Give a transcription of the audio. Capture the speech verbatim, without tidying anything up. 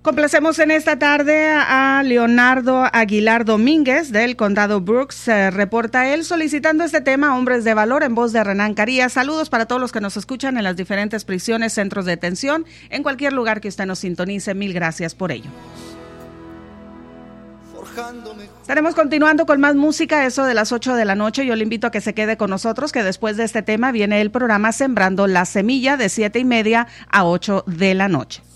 Complacemos en esta tarde a Leonardo Aguilar Domínguez del Condado Brooks. Eh, reporta él solicitando este tema, Hombres de Valor, en voz de Renan Carías. Saludos para todos los que nos escuchan en las diferentes prisiones, centros de detención, en cualquier lugar que usted nos sintonice. Mil gracias por ello. Estaremos continuando con más música, eso de las ocho de la noche. Yo le invito a que se quede con nosotros, que después de este tema viene el programa Sembrando la Semilla de siete y media a ocho de la noche.